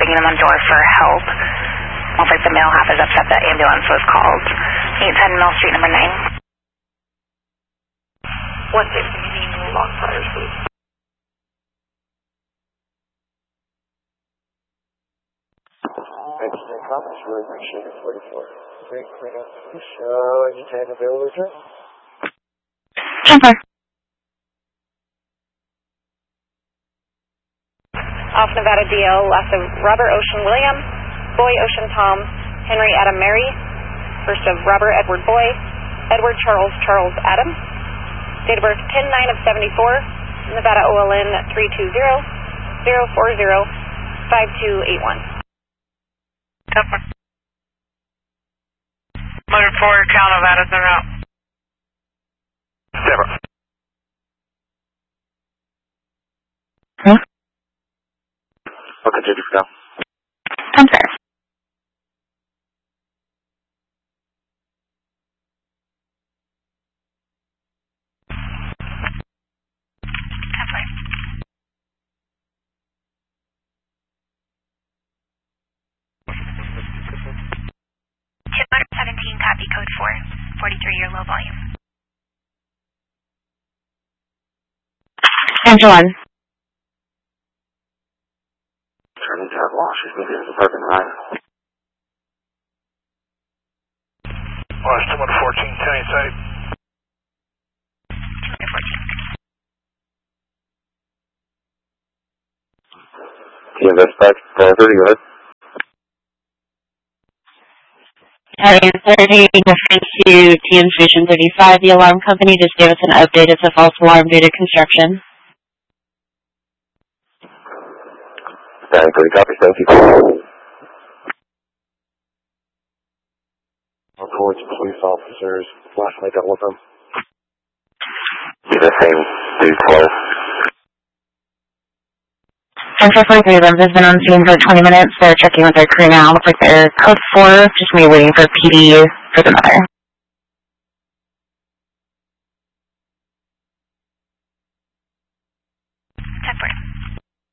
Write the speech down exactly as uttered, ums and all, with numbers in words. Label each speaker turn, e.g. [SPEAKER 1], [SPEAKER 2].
[SPEAKER 1] banging on the door for help. Looks like the male half is upset that ambulance was called. eight ten Mill Street, number nine.
[SPEAKER 2] one sixteen, long fires, please.
[SPEAKER 3] Thanks for your comments. Really appreciate it. forty-four. Great, great up. So, any time available address?
[SPEAKER 1] Jumper.
[SPEAKER 2] Off Nevada D L, last of Robert Ocean William, Boy Ocean Tom, Henry Adam Mary, first of Robert Edward Boy, Edward Charles Charles Adam, date of birth ten nine of seventy-four, Nevada O L N three two zero, zero four zero, five two eight one.
[SPEAKER 4] Motor four, Cal Nevada's en route.
[SPEAKER 3] Never.
[SPEAKER 1] Huh?
[SPEAKER 3] I'll continue for now.
[SPEAKER 1] I'm sorry. That's right. Chip motor seventeen, copy code four, forty-three, your low volume. Angela.
[SPEAKER 3] Turning to Wash. She's moving into the parking lot.
[SPEAKER 4] Wash two one fourteen, county site.
[SPEAKER 1] two fourteen.
[SPEAKER 3] T M S back, four thirty, go ahead.
[SPEAKER 1] Alright, thirty, referring to T M Station thirty-five, the alarm company just gave us an update. It's a false alarm due to construction.
[SPEAKER 3] Stand thirty, copy, thank you. Report to police officers. Last night got with them. Be the same, dude, close.
[SPEAKER 1] ten four forty-three of them has been on scene for twenty minutes. They're checking with their crew now. Looks like they're code four, just me waiting for P D for the mother.